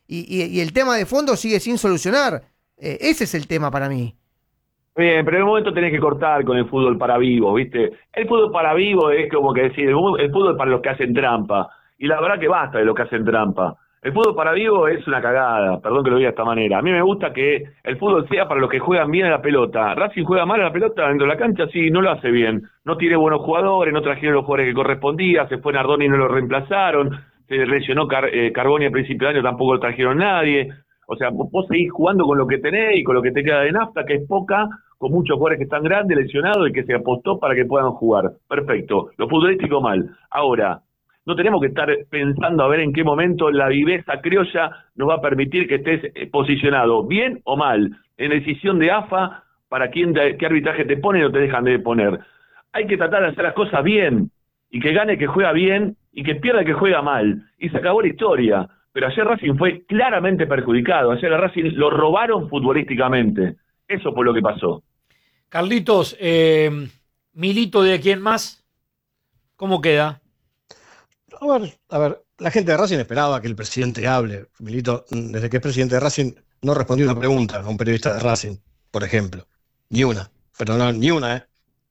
y el tema de fondo sigue sin solucionar. Ese es el tema para mí. Bien, pero en un momento tenés que cortar con el fútbol para vivos, ¿viste? El fútbol para vivos es como que decir, el fútbol para los que hacen trampa. Y la verdad que basta de los que hacen trampa. El fútbol para vivos es una cagada, perdón que lo diga de esta manera. A mí me gusta que el fútbol sea para los que juegan bien a la pelota. Racing juega mal a la pelota dentro de la cancha, sí, no lo hace bien. No tiene buenos jugadores, no trajeron los jugadores que correspondía, se fue Nardoni y no lo reemplazaron, se lesionó Carboni al principio de año, tampoco lo trajeron nadie. O sea, vos seguís jugando con lo que tenés y con lo que te queda de nafta, que es poca, con muchos jugadores que están grandes, lesionados y que se apostó para que puedan jugar. Perfecto. Lo futbolístico mal. Ahora, no tenemos que estar pensando a ver en qué momento la viveza criolla nos va a permitir que estés posicionado, bien o mal, en decisión de AFA, para qué arbitraje te ponen o te dejan de poner. Hay que tratar de hacer las cosas bien, y que gane el que juega bien, y que pierda el que juega mal. Y se acabó la historia. Pero ayer Racing fue claramente perjudicado. Ayer a Racing lo robaron futbolísticamente. Eso fue lo que pasó. Carlitos, Milito de quién más, ¿cómo queda? A ver, la gente de Racing esperaba que el presidente hable. Milito, desde que es presidente de Racing, no respondió una pregunta a un periodista de Racing, por ejemplo. Ni una. Pero no, ni una,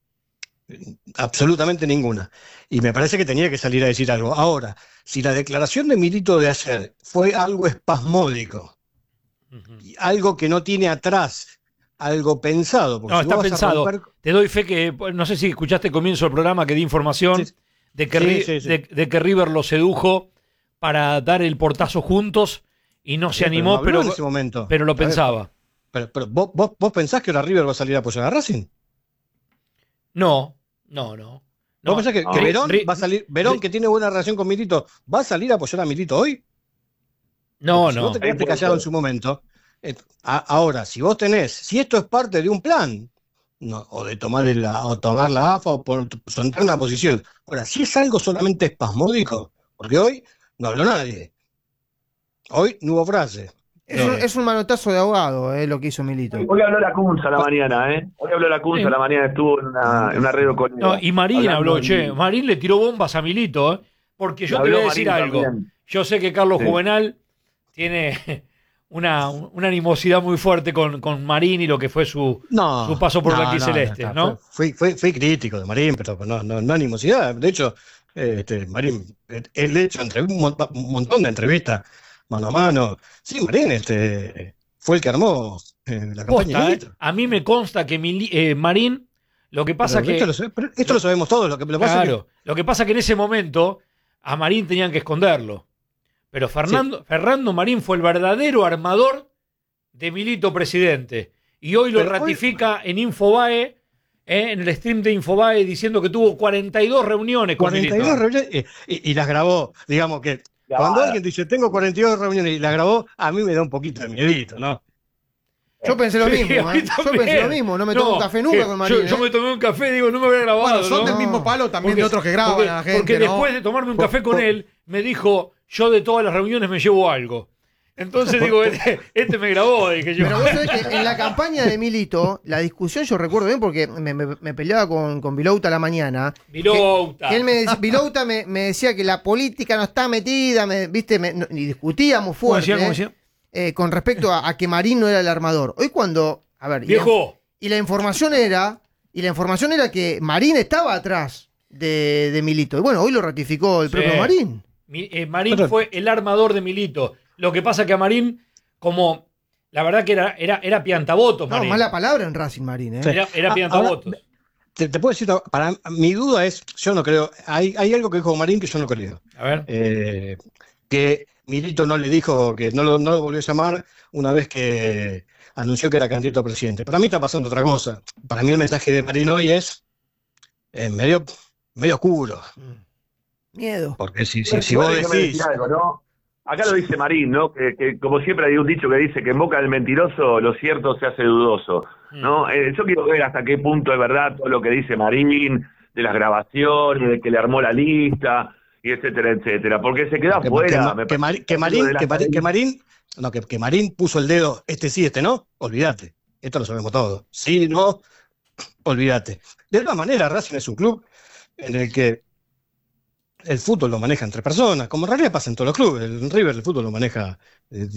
absolutamente ninguna. Y me parece que tenía que salir a decir algo. Ahora, si la declaración de Milito de ayer fue algo espasmódico, algo que no tiene atrás, algo pensado. No, si está pensado. Te doy fe que, no sé si escuchaste el comienzo del programa que di información de que River lo sedujo para dar el portazo juntos y no se animó, pero en ese momento. Pero lo pensaba. Pero ¿vos pensás que ahora River va a salir a apoyar a Racing? No. ¿Vos pensás que Verón va a salir, Verón, que tiene buena relación con Milito, va a salir a apoyar a Milito hoy? No. Si vos te quedaste callado en su momento, ahora, si esto es parte de un plan, o de tomar la AFA o entrar en una posición. Ahora, si es algo solamente espasmódico, porque hoy no habló nadie. Hoy no hubo frase. Es un manotazo de ahogado, lo que hizo Milito. Hoy habló la Cunza a la mañana, Hoy habló la Cunza a la mañana, estuvo en una red con... No, y Marín habló, Marín le tiró bombas a Milito, porque yo te voy a decir algo. También. Yo sé que Carlos Juvenal tiene una animosidad muy fuerte con Marín y lo que fue su paso por Blanquiceleste, ¿no? Fui crítico de Marín, pero no animosidad. De hecho, Marín, él le hecho un montón de entrevistas mano a mano. Sí, Marín fue el que armó la campaña. A mí me consta que Marín, lo que pasa que... Esto lo sabemos todos. Lo que pasa que en ese momento a Marín tenían que esconderlo. Pero Fernando Marín fue el verdadero armador de Milito presidente. Y hoy lo ratifica en Infobae, en el stream de Infobae, diciendo que tuvo 42 reuniones con Milito. 42 reuniones y las grabó. Digamos que cuando alguien dice, tengo 42 reuniones y las grabó, a mí me da un poquito de miedito, ¿no? Yo pensé lo mismo, no me tomo un café nunca con Marín. Yo me tomé un café, digo, no me había grabado. Bueno, son del mismo palo también de otros que graban a la gente. Porque después de tomarme un café con él, me dijo, yo de todas las reuniones me llevo algo. Entonces digo, este me grabó, dije yo. Pero vos sabés que en la campaña de Milito, la discusión yo recuerdo bien porque me peleaba con Vilouta a la mañana. Vilouta. Vilouta me decía que la política no está metida, y discutíamos fuerte. ¿Cómo decía? Con respecto a que Marín no era el armador. Hoy cuando, ¡viejo! Y la información era que Marín estaba atrás de Milito. Y bueno, hoy lo ratificó el propio Marín. Marín fue el armador de Milito. Lo que pasa que a Marín, como la verdad que era piantabotos, Marín. No, mala palabra en Racing, Marín. Sí. Era piantabotos. Te puedo decir, mi duda es, yo no creo, hay algo que dijo Marín que yo no creo. A ver. Que Milito no le dijo, que no lo volvió a llamar una vez que anunció que era candidato a presidente. Para mí está pasando otra cosa. Para mí el mensaje de Marín hoy es medio oscuro. Miedo. Porque si vos decís... Algo, ¿no? Acá lo dice Marín, ¿no? Que como siempre hay un dicho que dice que en boca del mentiroso lo cierto se hace dudoso, ¿no? Yo quiero ver hasta qué punto es verdad todo lo que dice Marín, de las grabaciones, de que le armó la lista, y etcétera, etcétera, porque se queda afuera. Que Marín puso el dedo, este sí, este no, olvídate. Esto lo sabemos todos. Sí, no, olvídate. De todas maneras, Racing es un club en el que el fútbol lo manejan 3 personas, como en realidad pasa en todos los clubes. En River el fútbol lo maneja